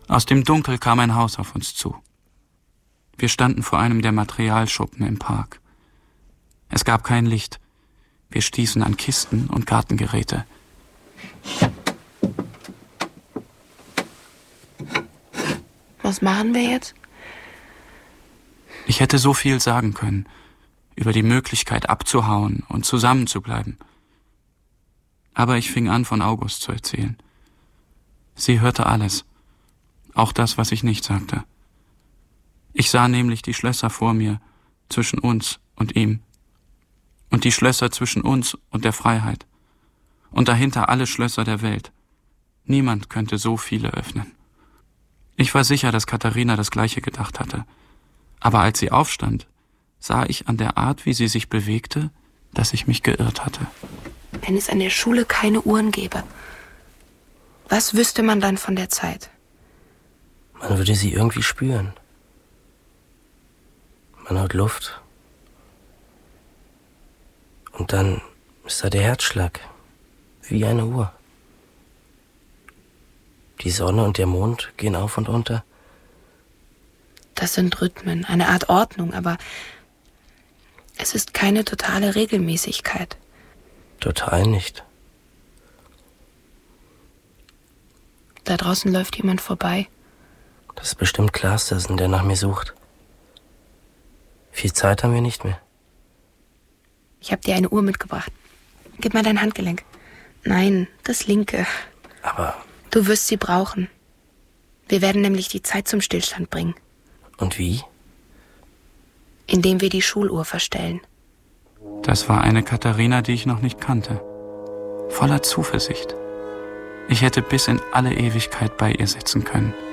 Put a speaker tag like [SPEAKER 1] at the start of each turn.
[SPEAKER 1] Aus dem Dunkel kam ein Haus auf uns zu. Wir standen vor einem der Materialschuppen im Park. Es gab kein Licht. Wir stießen an Kisten und Gartengeräte.
[SPEAKER 2] Was machen wir jetzt?
[SPEAKER 1] Ich hätte so viel sagen können, über die Möglichkeit abzuhauen und zusammenzubleiben. Aber ich fing an, von August zu erzählen. Sie hörte alles, auch das, was ich nicht sagte. Ich sah nämlich die Schlösser vor mir, zwischen uns und ihm. Und die Schlösser zwischen uns und der Freiheit. Und dahinter alle Schlösser der Welt. Niemand könnte so viele öffnen. Ich war sicher, dass Katharina das Gleiche gedacht hatte. Aber als sie aufstand, sah ich an der Art, wie sie sich bewegte, dass ich mich geirrt hatte.
[SPEAKER 2] Wenn es an der Schule keine Uhren gäbe, was wüsste man dann von der Zeit?
[SPEAKER 3] Man würde sie irgendwie spüren. Man hört Luft. Und dann ist da der Herzschlag, wie eine Uhr. Die Sonne und der Mond gehen auf und unter.
[SPEAKER 2] Das sind Rhythmen, eine Art Ordnung, aber es ist keine totale Regelmäßigkeit.
[SPEAKER 3] Total nicht.
[SPEAKER 2] Da draußen läuft jemand vorbei.
[SPEAKER 3] Das ist bestimmt Klastersen, der nach mir sucht. Viel Zeit haben wir nicht mehr.
[SPEAKER 2] Ich habe dir eine Uhr mitgebracht. Gib mal dein Handgelenk. Nein, das linke.
[SPEAKER 3] Aber...
[SPEAKER 2] Du wirst sie brauchen. Wir werden nämlich die Zeit zum Stillstand bringen.
[SPEAKER 3] Und wie?
[SPEAKER 2] Indem wir die Schuluhr verstellen.
[SPEAKER 1] Das war eine Katharina, die ich noch nicht kannte. Voller Zuversicht. Ich hätte bis in alle Ewigkeit bei ihr sitzen können.